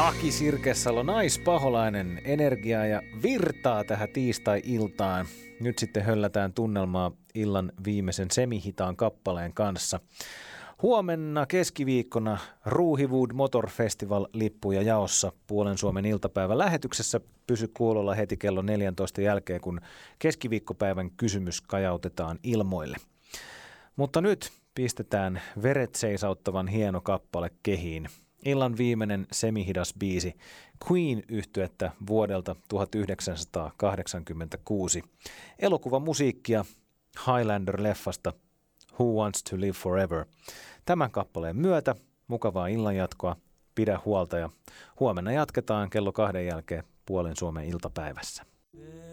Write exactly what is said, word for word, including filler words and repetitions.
Aki Sirkesalo, naispaholainen, energiaa ja virtaa tähän tiistai-iltaan. Nyt sitten höllätään tunnelmaa illan viimeisen semihitaan kappaleen kanssa. Huomenna keskiviikkona Ruuhiwood Motor Festival-lippuja jaossa Puolen Suomen iltapäivän lähetyksessä. Pysy kuulolla heti kello neljäntoista jälkeen, kun keskiviikkopäivän kysymys kajautetaan ilmoille. Mutta nyt pistetään veret seisauttavan hieno kappale kehiin. Illan viimeinen semihidas biisi Queen-yhtyettä vuodelta tuhatyhdeksänsataakahdeksankymmentäkuusi. Elokuvamusiikkia Highlander-leffasta Who Wants to Live Forever. Tämän kappaleen myötä mukavaa illanjatkoa, pidä huolta ja huomenna jatketaan kello kahden jälkeen Puolen Suomen iltapäivässä.